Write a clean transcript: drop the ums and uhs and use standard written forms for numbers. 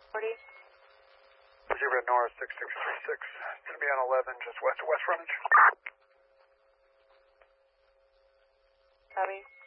40. Receiver at Norris 6636. It's going to be on 11, just west of West Frontage. Copy.